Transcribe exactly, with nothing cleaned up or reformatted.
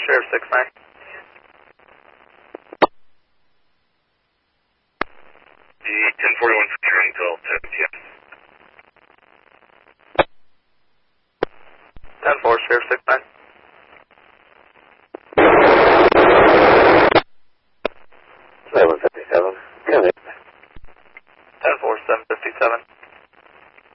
Sheriff six nine. The ten forty-one featuring until ten p m ten four, Sheriff six nine.